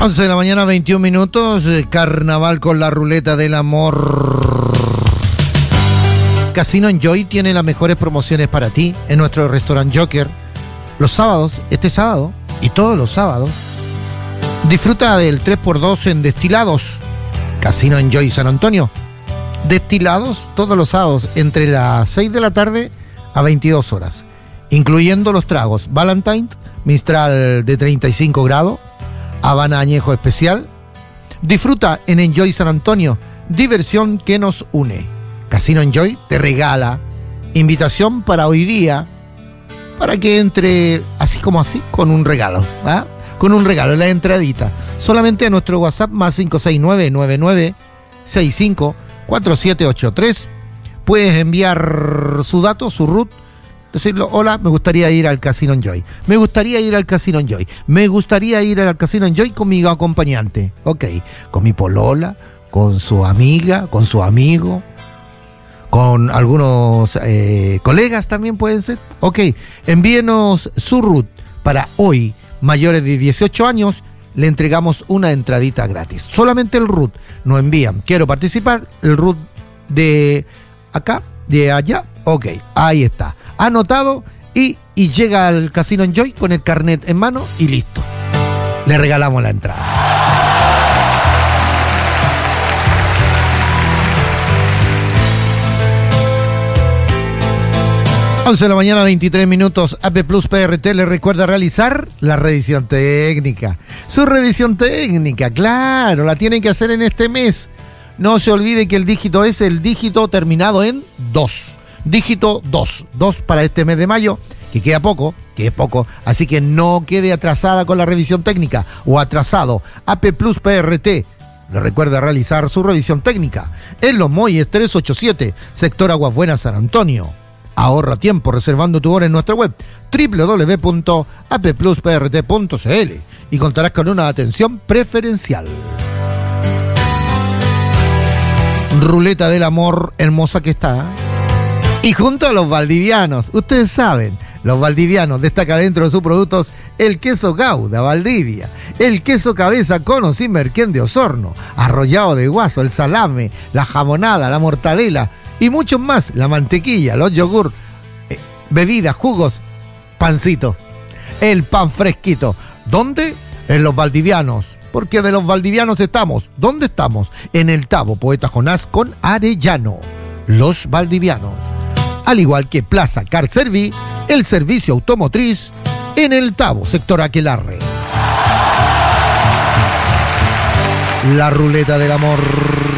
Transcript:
11 de la mañana, 21 minutos, carnaval con la ruleta del amor. Casino Enjoy tiene las mejores promociones para ti en nuestro restaurante Joker. Los sábados, este sábado y todos los sábados, disfruta del 3x2 en destilados. Casino Enjoy San Antonio. Destilados todos los sábados entre las 6 de la tarde a 22 horas, incluyendo los tragos Valentine, Mistral de 35 grados, Habana Añejo Especial. Disfruta en Enjoy San Antonio, diversión que nos une. Casino Enjoy te regala invitación para hoy día, para que entre así como así, con un regalo, ¿ah? Con un regalo, la entradita. Solamente a nuestro WhatsApp más 569-9965-4783. Puedes enviar su dato, su root, decirlo: hola, me gustaría ir al Casino Enjoy. Me gustaría ir al Casino Enjoy. Me gustaría ir al Casino Enjoy con mi acompañante. Ok, con mi polola, con su amiga, con su amigo, con algunos colegas también pueden ser. Ok, envíenos su root para hoy. Mayores de 18 años, le entregamos una entradita gratis. Solamente el root nos envían: quiero participar, el root de acá, de allá. Ok, ahí está. Anotado y llega al Casino Enjoy con el carnet en mano y listo. Le regalamos la entrada. De la mañana, 23 minutos. AP Plus PRT le recuerda realizar la revisión técnica. Su revisión técnica, claro, la tienen que hacer en este mes. No se olvide que el dígito es el dígito terminado en 2. Dígito 2. 2 para este mes de mayo, que queda poco, que es poco. Así que no quede atrasada con la revisión técnica o atrasado. AP Plus PRT le recuerda realizar su revisión técnica en Los Muelles 387, sector Aguas Buenas, San Antonio. Ahorra tiempo reservando tu hora en nuestra web www.applusprt.cl y contarás con una atención preferencial. Ruleta del amor hermosa que está. Y junto a los valdivianos, ustedes saben, los valdivianos destaca dentro de sus productos el queso Gouda Valdivia, el queso cabeza con o sin merquén de Osorno, arrollado de guaso, el salame, la jamonada, la mortadela y muchos más, la mantequilla, los yogur, bebidas, jugos, pancito, el pan fresquito. ¿Dónde? En los valdivianos, porque de los valdivianos estamos. ¿Dónde estamos? En el Tabo Poeta Jonás con Arellano. Los valdivianos. Al igual que Plaza Car Servi, el servicio automotriz en el Tabo, sector Aquelarre. La ruleta del amor.